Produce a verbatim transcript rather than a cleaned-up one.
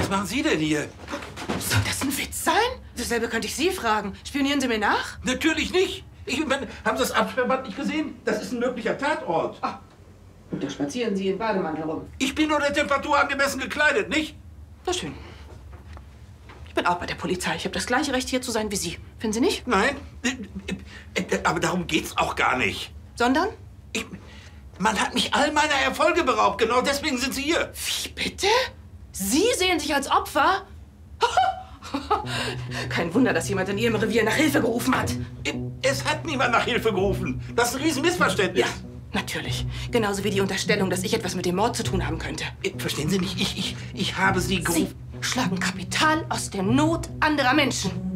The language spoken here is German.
Was machen Sie denn hier? Soll das ein Witz sein? Dasselbe könnte ich Sie fragen. Spionieren Sie mir nach? Natürlich nicht. Ich meine, haben Sie das Absperrband nicht gesehen? Das ist ein möglicher Tatort. Ah, und da spazieren Sie in Bademantel rum. Ich bin nur der Temperatur angemessen gekleidet, nicht? Na schön. Ich bin auch bei der Polizei. Ich habe das gleiche Recht, hier zu sein wie Sie. Finden Sie nicht? Nein. Aber darum geht's auch gar nicht. Sondern? Ich, man hat mich all meiner Erfolge beraubt. Genau deswegen sind Sie hier. Wie bitte? Sie sehen sich als Opfer? Kein Wunder, dass jemand in Ihrem Revier nach Hilfe gerufen hat. Es hat niemand nach Hilfe gerufen. Das ist ein Riesenmissverständnis. Ja, natürlich. Genauso wie die Unterstellung, dass ich etwas mit dem Mord zu tun haben könnte. Verstehen Sie nicht? Ich, ich, ich habe Sie gerufen. Sie schlagen Kapital aus der Not anderer Menschen.